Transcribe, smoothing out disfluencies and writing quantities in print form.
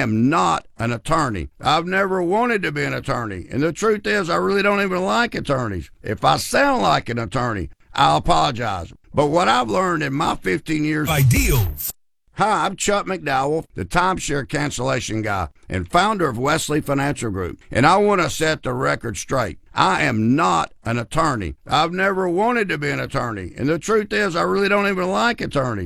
am not an attorney. I've never wanted to be an attorney. And the truth is, I really don't even like attorneys. If I sound like an attorney, I'll apologize. But what I've learned in my 15 years... Ideals. Hi, I'm Chuck McDowell, the timeshare cancellation guy and founder of Wesley Financial Group. And I want to set the record straight. I am not an attorney. I've never wanted to be an attorney. And the truth is, I really don't even like attorneys.